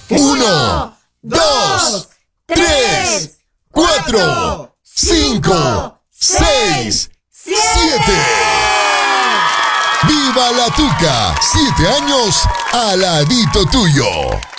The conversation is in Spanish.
1, 2, 3, 4, 5, 6, 7. ¡Viva la Tuca! 7 años al ladito tuyo.